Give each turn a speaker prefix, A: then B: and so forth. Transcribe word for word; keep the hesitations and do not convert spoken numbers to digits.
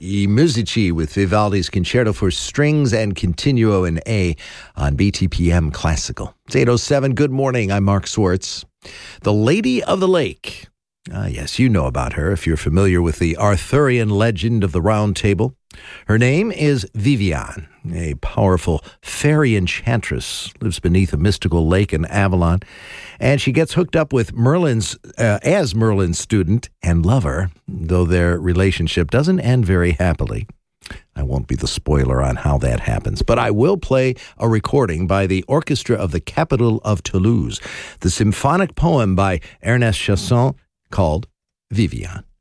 A: I Musici with Vivaldi's Concerto for Strings and Continuo in A on B T P M Classical. It's eight oh seven. Good morning. I'm Mark Swartz. The Lady of the Lake. Ah, yes, you know about her if you're familiar with the Arthurian legend of the Round Table. Her name is Viviane, a powerful fairy enchantress, lives beneath a mystical lake in Avalon, and she gets hooked up with Merlin's, uh, as Merlin's student and lover, though their relationship doesn't end very happily. I won't be the spoiler on how that happens, but I will play a recording by the Orchestra of the Capital of Toulouse, the symphonic poem by Ernest Chausson called Viviane.